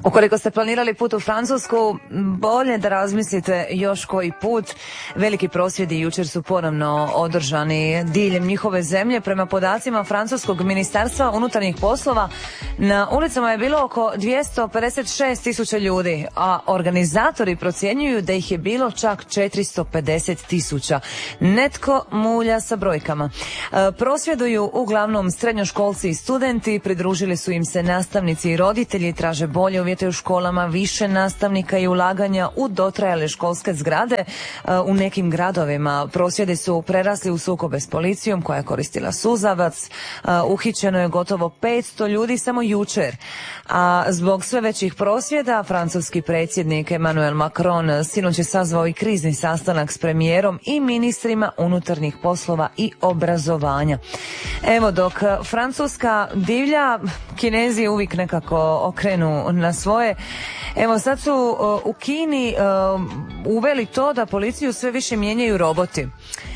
Ukoliko ste planirali put u Francusku, bolje da razmislite još koji put. Veliki prosvjedi jučer su ponovno održani diljem njihove zemlje. Prema podacima Francuskog ministarstva unutarnjih poslova, na ulicama je bilo oko 256 tisuća ljudi, a organizatori procjenjuju da ih je bilo čak 450 tisuća. Netko mulja sa brojkama. Prosvjeduju uglavnom srednjoškolci i studenti, pridružili su im se nastavnici i roditelji, traže bolje uvjete u školama, više nastavnika i ulaganja u dotrajale školske zgrade. U nekim gradovima prosvjedi su prerasli u sukobe s policijom koja je koristila suzavac. Uhićeno je gotovo 500 ljudi samo jučer. A zbog sve većih prosvjeda, francuski predsjednik Emmanuel Macron sinoć je sazvao i krizni sastanak s premijerom i ministrima unutarnjih poslova i obrazovanja. Evo, dok Francuska divlja, Kinezi uvijek nekako okrenu na svoje. Evo, sad su u Kini uveli to da policiju sve više mijenjaju roboti.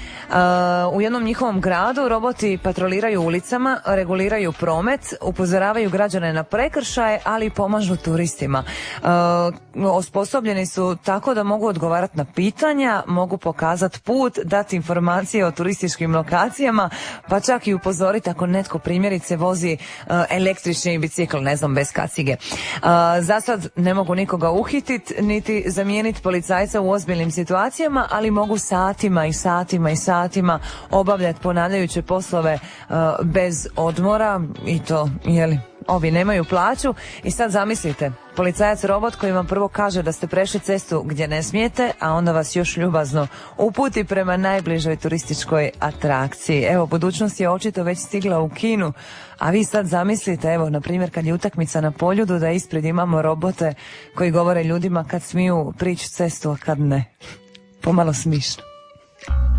U jednom njihovom gradu roboti patroliraju ulicama, reguliraju promet, upozoravaju građane na prekršaje, ali i pomažu turistima. Osposobljeni su tako da mogu odgovarati na pitanja, mogu pokazati put, dati informacije o turističkim lokacijama, pa čak i upozoriti ako netko primjerice vozi električni bicikl, ne znam, bez kacige. Za sad ne mogu nikoga uhititi, niti zamijeniti policajca u ozbiljnim situacijama, ali mogu satima i satima i satima obavljati ponavljajuće poslove bez odmora, i to, ovi nemaju plaću. I sad zamislite, policajac robot koji vam prvo kaže da ste prešli cestu gdje ne smijete, a onda vas još ljubazno uputi prema najbližoj turističkoj atrakciji. Evo, budućnost je očito već stigla u Kinu, a vi sad zamislite, evo, na primjer, kad je utakmica na Poljudu, da ispred imamo robote koji govore ljudima kad smiju prići cestu, a kad ne. Pomalo smišno.